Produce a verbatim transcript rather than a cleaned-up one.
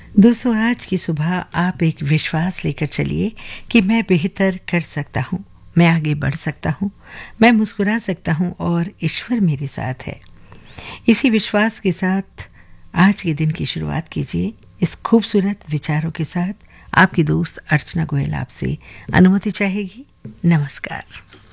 दोस्तों, आज की सुबह आप एक विश्वास लेकर चलिए कि मैं बेहतर कर सकता हूँ, मैं आगे बढ़ सकता हूँ, मैं मुस्कुरा सकता हूँ और ईश्वर मेरे साथ है। इसी विश्वास के साथ आज के दिन की शुरुआत कीजिए। इस खूबसूरत विचारों के साथ आपकी दोस्त अर्चना गोयल आपसे अनुमति चाहेगी। नमस्कार।